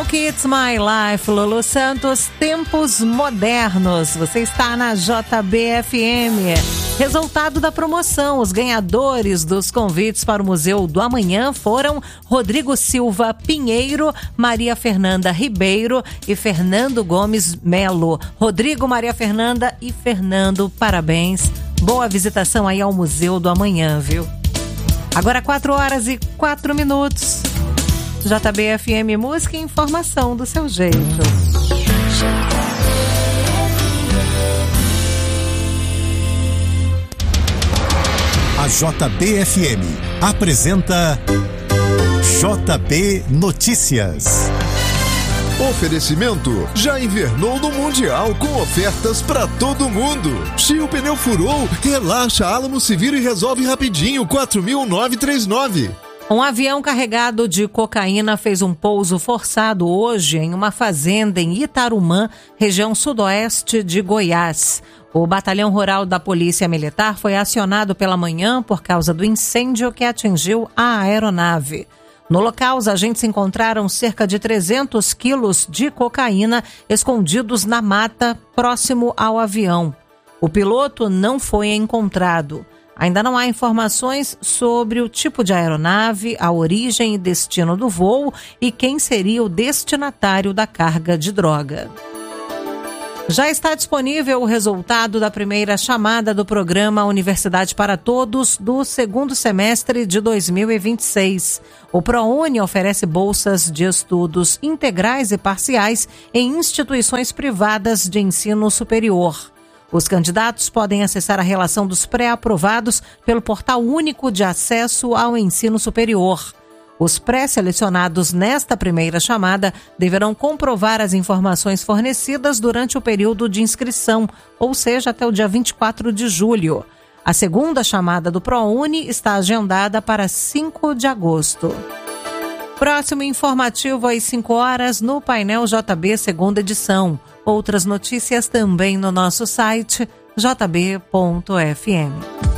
Walk It's My Life, Lulu Santos, Tempos Modernos. Você está na JBFM. Resultado da promoção: os ganhadores dos convites para o Museu do Amanhã foram Rodrigo Silva Pinheiro, Maria Fernanda Ribeiro e Fernando Gomes Melo. Rodrigo, Maria Fernanda e Fernando, parabéns. Boa visitação aí ao Museu do Amanhã, viu? Agora 4h04. JBFM Música e Informação do seu jeito. A JBFM apresenta JB Notícias. Oferecimento: já invernou no Mundial com ofertas pra todo mundo. Se o pneu furou, relaxa, Alamo se vira e resolve rapidinho. 4.939. Um avião carregado de cocaína fez um pouso forçado hoje em uma fazenda em Itarumã, região sudoeste de Goiás. O Batalhão Rural da Polícia Militar foi acionado pela manhã por causa do incêndio que atingiu a aeronave. No local, os agentes encontraram cerca de 300 quilos de cocaína escondidos na mata próximo ao avião. O piloto não foi encontrado. Ainda não há informações sobre o tipo de aeronave, a origem e destino do voo e quem seria o destinatário da carga de droga. Já está disponível o resultado da primeira chamada do programa Universidade para Todos do segundo semestre de 2026. O ProUni oferece bolsas de estudos integrais e parciais em instituições privadas de ensino superior. Os candidatos podem acessar a relação dos pré-aprovados pelo Portal Único de Acesso ao Ensino Superior. Os pré-selecionados nesta primeira chamada deverão comprovar as informações fornecidas durante o período de inscrição, ou seja, até o dia 24 de julho. A segunda chamada do ProUni está agendada para 5 de agosto. Próximo informativo às 5 horas no Painel JB, segunda edição. Outras notícias também no nosso site jb.fm.